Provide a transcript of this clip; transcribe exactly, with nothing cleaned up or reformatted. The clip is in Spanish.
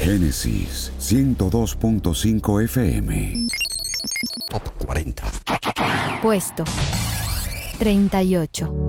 Génesis ciento dos punto cinco F M. Top cuarenta. Puesto treinta y ocho.